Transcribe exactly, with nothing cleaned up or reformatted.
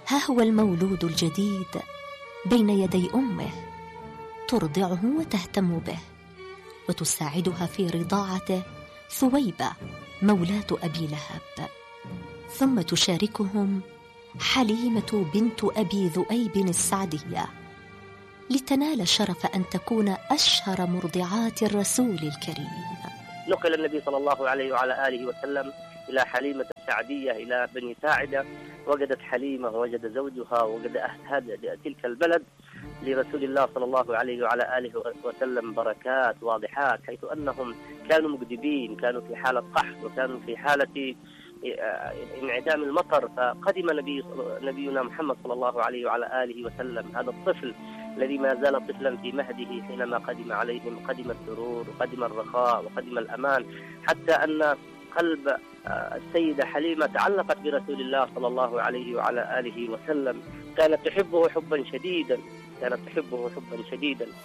ها هو المولود الجديد بين يدي أمه، ترضعه وتهتم به وتساعدها في رضاعته ثويبة مولاة أبي لهب، ثم تشاركهم حليمة بنت أبي ذؤيب السعدية لتنال شرف أن تكون أشهر مرضعات الرسول الكريم. نقل النبي صلى الله عليه وعلى آله وسلم إلى حليمة السعدية إلى بني ساعدة، وجدت حليمة ووجد زوجها ووجد أهل تلك البلد لرسول الله صلى الله عليه وعلى آله وسلم بركات واضحات، حيث أنهم كانوا مكذبين، كانوا في حالة قحط وكانوا في حالة انعدام المطر. فقدم نبي نبينا محمد صلى الله عليه وعلى آله وسلم، هذا الطفل الذي ما زال طفلا في مهده، حينما قدم عليهم قدم السرور وقدم الرخاء وقدم الأمان، حتى أن قلب السيدة حليمة تعلقت برسول الله صلى الله عليه وعلى آله وسلم، كانت تحبه حبا شديدا، كانت تحبه حبا شديدا.